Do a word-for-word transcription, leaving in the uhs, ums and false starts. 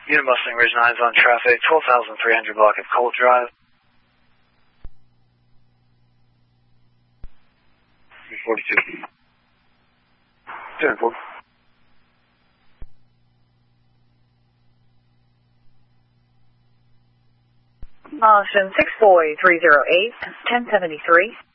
Unit Mustang Ridge nine is on traffic, twelve thousand three hundred block of Colt Drive. three forty-two. ten four. Motion six four three zero eight, ten seventy-three.